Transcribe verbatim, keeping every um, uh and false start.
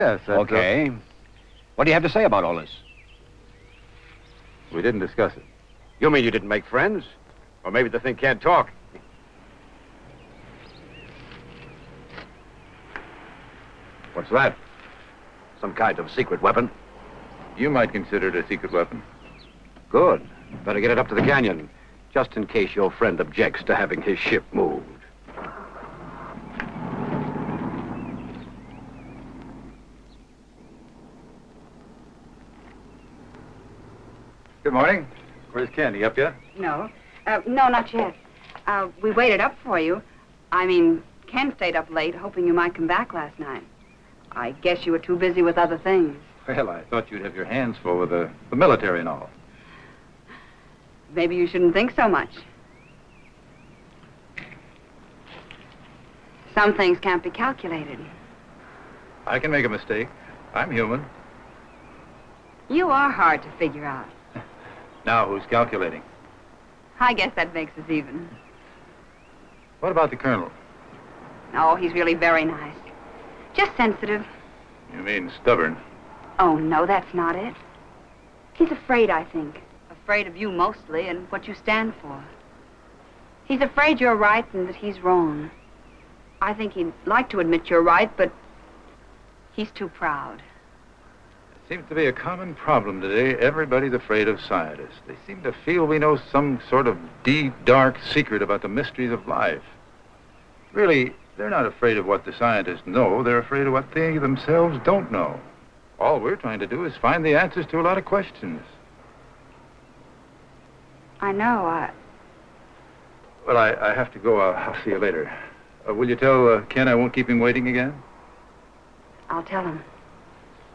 Yes, that's Okay. Uh, what do you have to say about all this? We didn't discuss it. You mean you didn't make friends? Or maybe the thing can't talk? What's that? Some kind of secret weapon? You might consider it a secret weapon. Good. Better get it up to the canyon, just in case your friend objects to having his ship moved. Good morning. Where's Ken? He up yet? No. Uh, no, not yet. Uh, we waited up for you. I mean, Ken stayed up late, hoping you might come back last night. I guess you were too busy with other things. Well, I thought you'd have your hands full with the, the military and all. Maybe you shouldn't think so much. Some things can't be calculated. I can make a mistake. I'm human. You are hard to figure out. Now, who's calculating? I guess that makes us even. What about the colonel? Oh, he's really very nice. Just sensitive. You mean stubborn? Oh, no, that's not it. He's afraid, I think. Afraid of you mostly and what you stand for. He's afraid you're right and that he's wrong. I think he'd like to admit you're right, but he's too proud. Seems to be a common problem today. Everybody's afraid of scientists. They seem to feel we know some sort of deep, dark secret about the mysteries of life. Really, they're not afraid of what the scientists know. They're afraid of what they themselves don't know. All we're trying to do is find the answers to a lot of questions. I know. I... Well, I, I have to go. Uh, I'll see you later. Uh, will you tell uh, Ken I won't keep him waiting again? I'll tell him.